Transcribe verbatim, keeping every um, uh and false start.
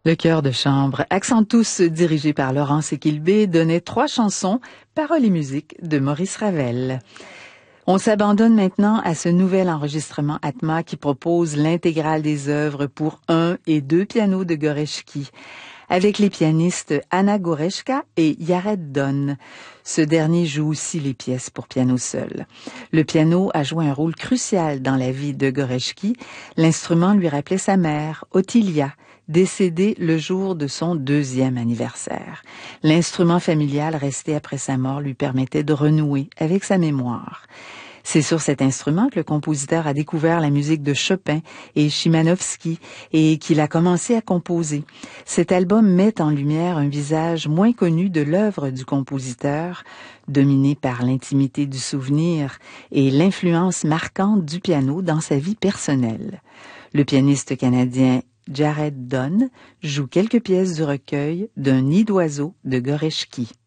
Le chœur de chambre, accent tous dirigé par Laurence Equilbé, donnait trois chansons, paroles et musique de Maurice Ravel. On s'abandonne maintenant à ce nouvel enregistrement Atma qui propose l'intégrale des œuvres pour un et deux pianos de Gorecki, avec les pianistes Anna Goretzka et Jared Donn. Ce dernier joue aussi les pièces pour piano seul. Le piano a joué un rôle crucial dans la vie de Gorecki. L'instrument lui rappelait sa mère, Ottilia, décédée le jour de son deuxième anniversaire. L'instrument familial resté après sa mort lui permettait de renouer avec sa mémoire. C'est sur cet instrument que le compositeur a découvert la musique de Chopin et Chimanovski et qu'il a commencé à composer. Cet album met en lumière un visage moins connu de l'œuvre du compositeur, dominé par l'intimité du souvenir et l'influence marquante du piano dans sa vie personnelle. Le pianiste canadien Jared Donn joue quelques pièces du recueil D'un nid d'oiseau de Gorecki.